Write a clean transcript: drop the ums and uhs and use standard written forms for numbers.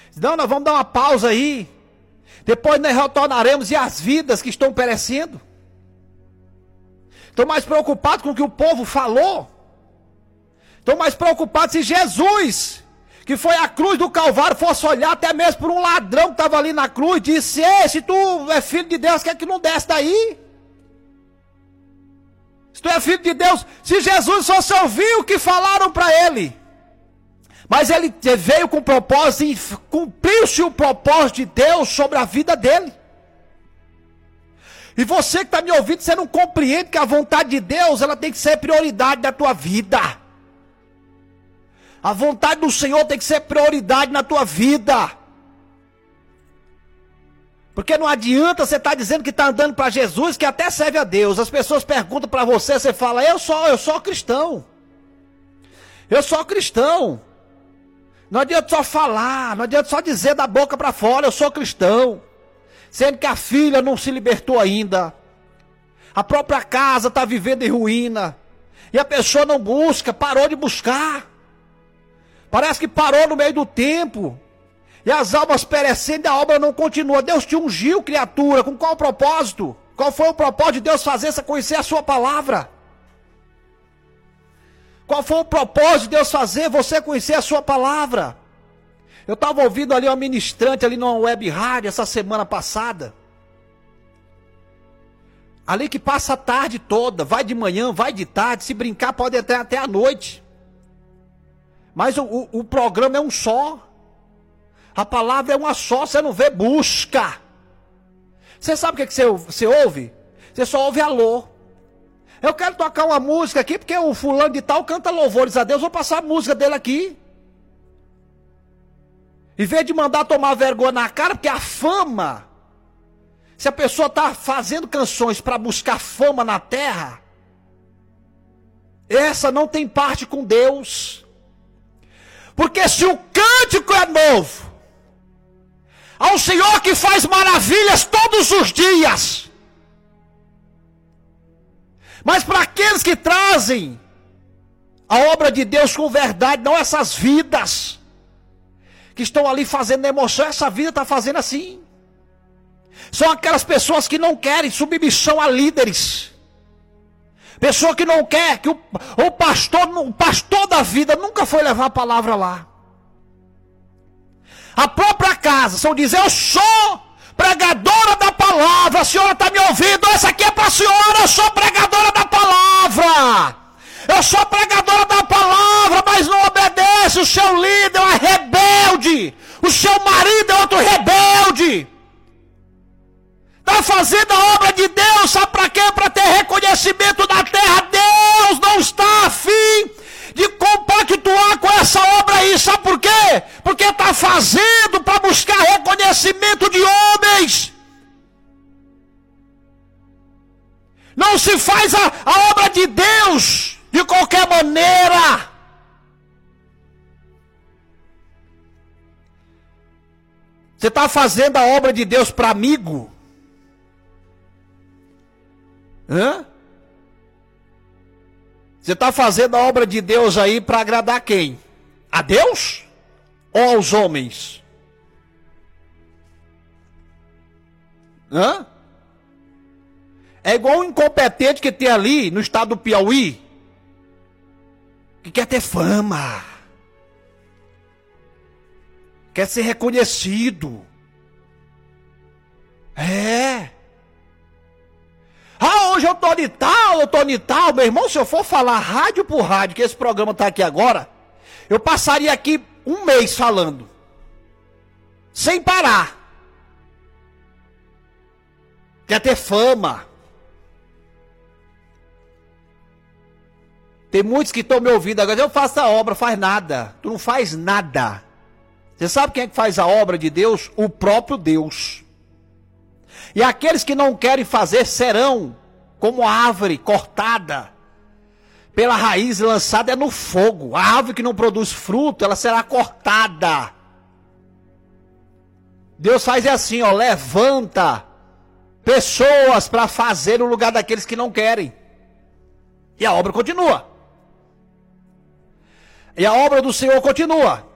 Não, nós vamos dar uma pausa aí. Depois nós retornaremos e as vidas que estão perecendo. Estão mais preocupados com o que o povo falou. Estão mais preocupados se Jesus, que foi à cruz do Calvário, fosse olhar até mesmo por um ladrão que estava ali na cruz, disse: ei, se tu é filho de Deus, quer que não desce daí? Se tu é filho de Deus, se Jesus fosse ouvir o que falaram para ele. Mas ele veio com propósito e cumpriu-se o propósito de Deus sobre a vida dele. E você que está me ouvindo, você não compreende que a vontade de Deus, ela tem que ser prioridade da tua vida. A vontade do Senhor tem que ser prioridade na tua vida. Porque não adianta você estar dizendo que está andando para Jesus, que até serve a Deus. As pessoas perguntam para você, você fala: eu sou cristão. Eu sou cristão. Não adianta só falar, não adianta só dizer da boca para fora: eu sou cristão. Sendo que a filha não se libertou ainda. A própria casa está vivendo em ruína. E a pessoa não busca, parou de buscar. Parece que parou no meio do tempo. E as almas perecendo e a obra não continua. Deus te ungiu, criatura. Com qual propósito? Qual foi o propósito de Deus fazer você conhecer a sua palavra? Qual foi o propósito de Deus fazer você conhecer a sua palavra? Eu estava ouvindo ali uma ministrante ali numa web rádio essa semana passada. Ali que passa a tarde toda, vai de manhã, vai de tarde, se brincar pode até a noite. Mas o programa é um só. A palavra é uma só, você não vê, busca. Você sabe o que você ouve? Você só ouve alô. Eu quero tocar uma música aqui, porque o fulano de tal canta louvores a Deus, vou passar a música dele aqui. Em vez de mandar tomar vergonha na cara, porque a fama, se a pessoa está fazendo canções para buscar fama na terra, essa não tem parte com Deus. Porque se o cântico é novo, ao Senhor que faz maravilhas todos os dias, mas para aqueles que trazem a obra de Deus com verdade, não essas vidas que estão ali fazendo emoção, essa vida está fazendo assim. São aquelas pessoas que não querem submissão a líderes. Pessoa que não quer, que o pastor da vida nunca foi levar a palavra lá. A própria casa, são dizer: eu sou pregadora da palavra, a senhora está me ouvindo? Essa aqui é para a senhora, eu sou pregadora da palavra. Eu sou pregadora da palavra, mas não obedece. O seu líder é um rebelde. O seu marido é outro rebelde. Está fazendo a obra de Deus, sabe para quê? Para ter reconhecimento da terra. Deus não está afim de compactuar com essa obra aí. Sabe por quê? Porque está fazendo para buscar reconhecimento de homens. Não se faz a obra de Deus de qualquer maneira. Você está fazendo a obra de Deus para amigo? Hã? Você está fazendo a obra de Deus aí para agradar quem? A Deus? Ou aos homens? Hã? É igual um incompetente que tem ali no estado do Piauí, que quer ter fama, quer ser reconhecido. Hoje eu tô de tal, meu irmão. Se eu for falar rádio por rádio, que esse programa está aqui agora, eu passaria aqui um mês falando, sem parar. Quer ter fama. Tem muitos que estão me ouvindo agora: eu faço a obra, faz nada. Tu não faz nada. Você sabe quem é que faz a obra de Deus? O próprio Deus. E aqueles que não querem fazer serão como a árvore cortada pela raiz, lançada no fogo. A árvore que não produz fruto, ela será cortada. Deus faz assim, ó, levanta pessoas para fazer no lugar daqueles que não querem. E a obra continua. E a obra do Senhor continua.